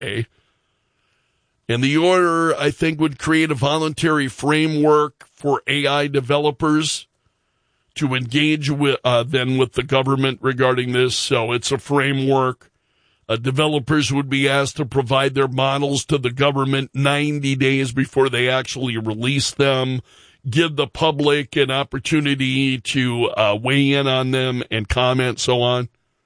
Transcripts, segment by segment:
And the order, I think, would create a voluntary framework for AI developers to engage with the government regarding this. So it's a framework. Developers would be asked to provide their models to the government 90 days before they actually release them, give the public an opportunity to weigh in on them and comment, so on.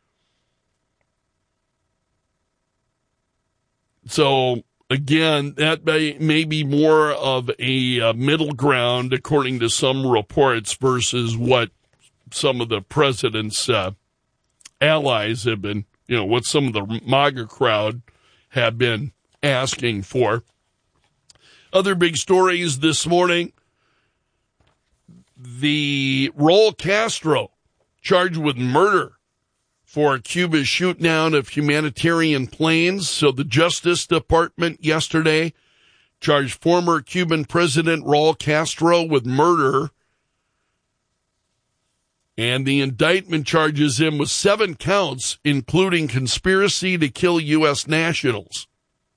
So, again, that may be more of a middle ground, according to some reports, versus what some of the president's allies have been, what some of the MAGA crowd have been asking for. Other big stories this morning. The Raul Castro charged with murder for Cuba's shoot down of humanitarian planes. So the Justice Department yesterday charged former Cuban President Raul Castro with murder. And the indictment charges him with 7 counts, including conspiracy to kill U.S. nationals.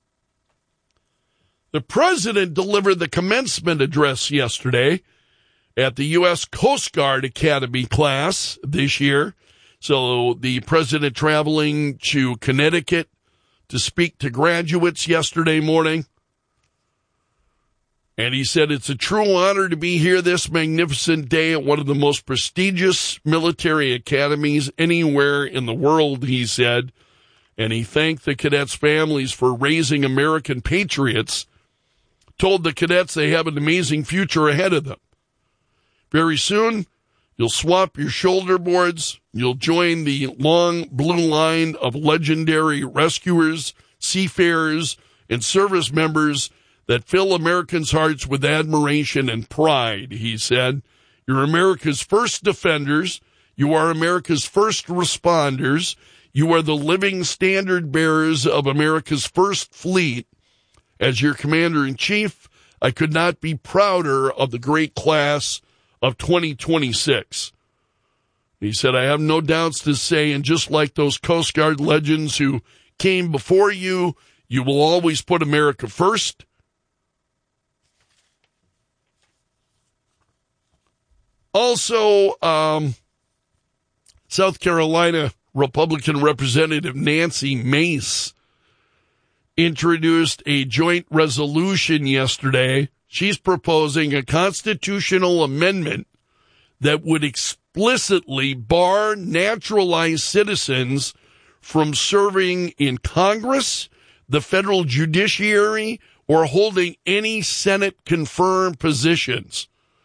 The president delivered the commencement address yesterday at the U.S. Coast Guard Academy class this year. So the president traveling to Connecticut to speak to graduates yesterday morning. And he said, it's a true honor to be here this magnificent day at one of the most prestigious military academies anywhere in the world, he said. And he thanked the cadets' families for raising American patriots, told the cadets they have an amazing future ahead of them. Very soon, you'll swap your shoulder boards. You'll join the long blue line of legendary rescuers, seafarers, and service members that fill Americans' hearts with admiration and pride, he said. You're America's first defenders. You are America's first responders. You are the living standard bearers of America's first fleet. As your commander-in-chief, I could not be prouder of the great class of 2026. He said, I have no doubts to say, and just like those Coast Guard legends who came before you, you will always put America first. Also, South Carolina Republican Representative Nancy Mace introduced a joint resolution yesterday. She's proposing a constitutional amendment that would explicitly bar naturalized citizens from serving in Congress, the federal judiciary, or holding any Senate-confirmed positions.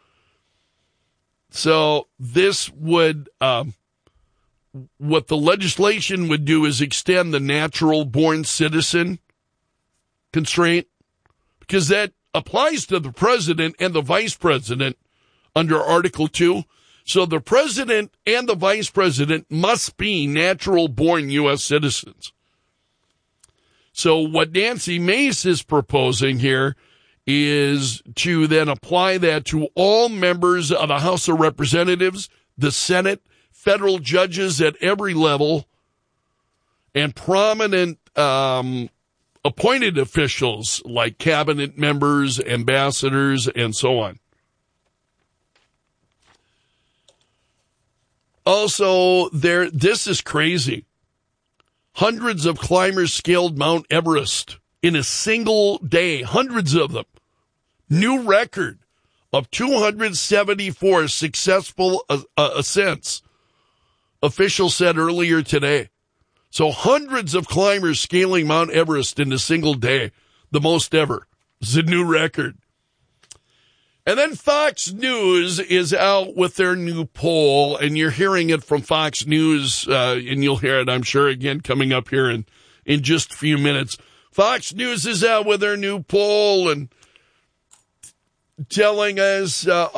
So this would, what the legislation would do is extend the natural-born citizen constraint, because that applies to the president and the vice president under Article 2. So the president and the vice president must be natural-born U.S. citizens. So what Nancy Mace is proposing here is to then apply that to all members of the House of Representatives, the Senate, federal judges at every level, and prominent appointed officials like cabinet members, ambassadors, and so on. Also, this is crazy. Hundreds of climbers scaled Mount Everest in a single day, hundreds of them. New record of 274 successful ascents, officials said earlier today. So hundreds of climbers scaling Mount Everest in a single day, the most ever. It's a new record. And then Fox News is out with their new poll, and you're hearing it from Fox News, and you'll hear it, I'm sure, again, coming up here in just a few minutes. Fox News is out with their new poll and telling us,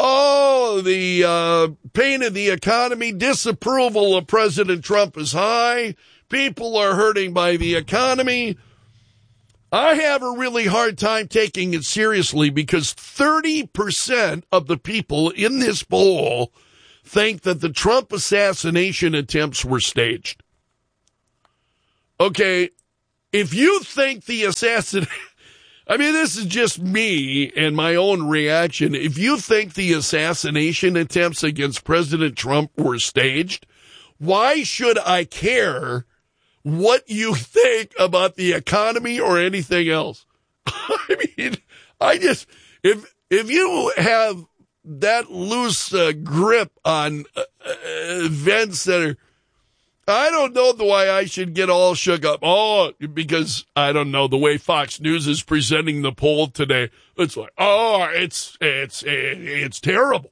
the pain of the economy, disapproval of President Trump is high. People are hurting by the economy. I have a really hard time taking it seriously because 30% of the people in this poll think that the Trump assassination attempts were staged. Okay, if you think the assassination, I mean, this is just me and my own reaction. If you think the assassination attempts against President Trump were staged, why should I care what you think about the economy or anything else? I mean, if you have that loose grip on events that are, I don't know why I should get all shook up. Oh, because I don't know the way Fox News is presenting the poll today. It's like, oh, it's terrible.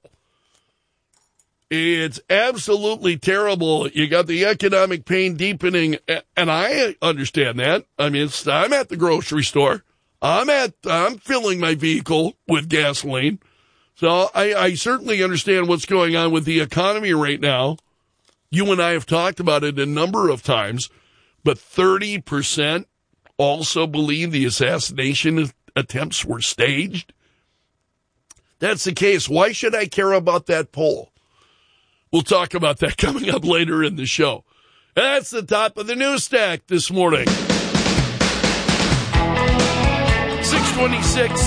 It's absolutely terrible. You got the economic pain deepening, and I understand that. I mean, I'm at the grocery store. I'm filling my vehicle with gasoline. So I certainly understand what's going on with the economy right now. You and I have talked about it a number of times, but 30% also believe the assassination attempts were staged. That's the case. Why should I care about that poll? We'll talk about that coming up later in the show. That's the top of the news stack this morning. 626,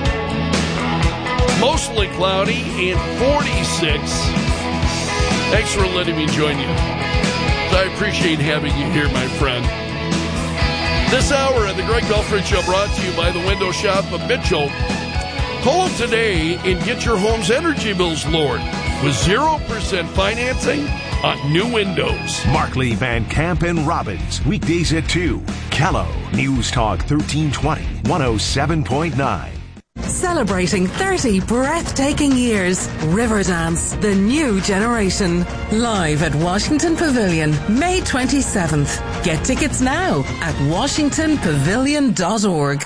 mostly cloudy, and 46. Thanks for letting me join you. I appreciate having you here, my friend. This hour of the Greg Belford Show brought to you by the Window Shop of Mitchell. Call today and get your home's energy bills lowered with 0% financing on new windows. Markley, Van Camp, and Robbins. Weekdays at 2. Kello News Talk 1320, 107.9. Celebrating 30 breathtaking years. Riverdance, the new generation. Live at Washington Pavilion, May 27th. Get tickets now at washingtonpavilion.org.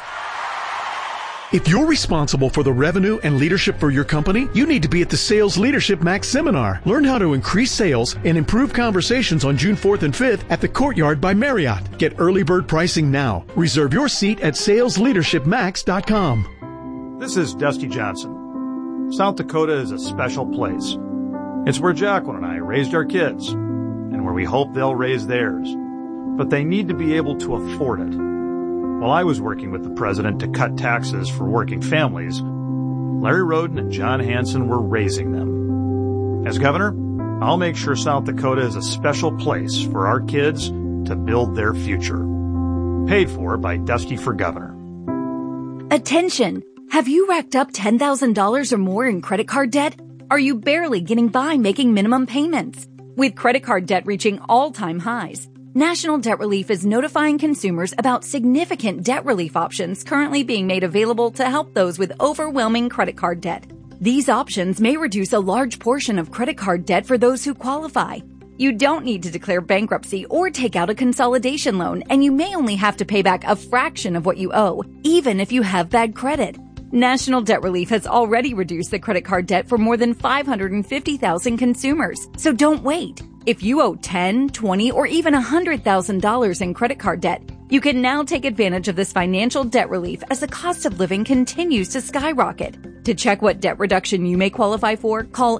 If you're responsible for the revenue and leadership for your company, you need to be at the Sales Leadership Max seminar. Learn how to increase sales and improve conversations on June 4th and 5th at the Courtyard by Marriott. Get early bird pricing now. Reserve your seat at salesleadershipmax.com. This is Dusty Johnson. South Dakota is a special place. It's where Jacqueline and I raised our kids, and where we hope they'll raise theirs. But they need to be able to afford it. While I was working with the president to cut taxes for working families, Larry Roden and John Hanson were raising them. As governor, I'll make sure South Dakota is a special place for our kids to build their future. Paid for by Dusty for Governor. Attention! Have you racked up $10,000 or more in credit card debt? Are you barely getting by making minimum payments? With credit card debt reaching all-time highs, National Debt Relief is notifying consumers about significant debt relief options currently being made available to help those with overwhelming credit card debt. These options may reduce a large portion of credit card debt for those who qualify. You don't need to declare bankruptcy or take out a consolidation loan, and you may only have to pay back a fraction of what you owe, even if you have bad credit. National Debt Relief has already reduced the credit card debt for more than 550,000 consumers, so don't wait. If you owe $10,000, $20,000, or even $100,000 in credit card debt, you can now take advantage of this financial debt relief as the cost of living continues to skyrocket. To check what debt reduction you may qualify for, call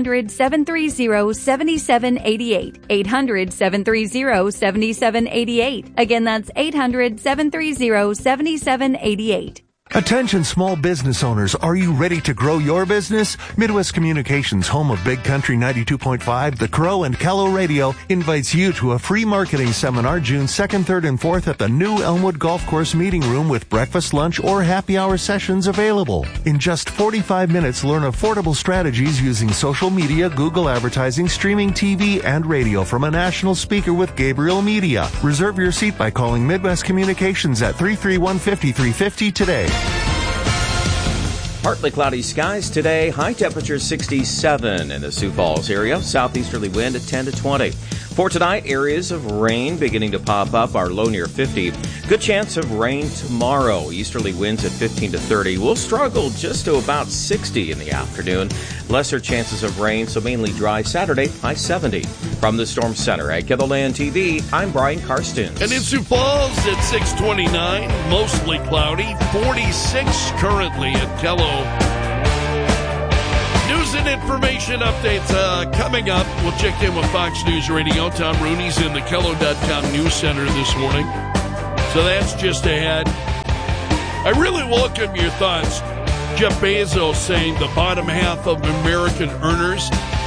800-730-7788. 800-730-7788. Again, that's 800-730-7788. Attention small business owners, are you ready to grow your business? Midwest Communications, home of Big Country 92.5, The Crow, and Kello Radio, invites you to a free marketing seminar June 2nd, 3rd, and 4th at the new Elmwood Golf Course Meeting Room with breakfast, lunch, or happy hour sessions available. In just 45 minutes, learn affordable strategies using social media, Google advertising, streaming TV, and radio from a national speaker with Gabriel Media. Reserve your seat by calling Midwest Communications at 331-5350 today. Partly cloudy skies today. High temperature 67 in the Sioux Falls area. Southeasterly wind at 10 to 20. For tonight, areas of rain beginning to pop up. Our low near 50. Good chance of rain tomorrow. Easterly winds at 15 to 30. We'll struggle just to about 60 in the afternoon. Lesser chances of rain, so mainly dry Saturday, high 70. From the Storm Center at KELOLAND TV, I'm Brian Karstens. And in Sioux Falls at 629, mostly cloudy, 46 currently at Kello. News and information updates coming up. We'll check in with Fox News Radio. Tom Rooney's in the Kello.com News Center this morning. So that's just ahead. I really welcome your thoughts. Jeff Bezos saying the bottom half of American earners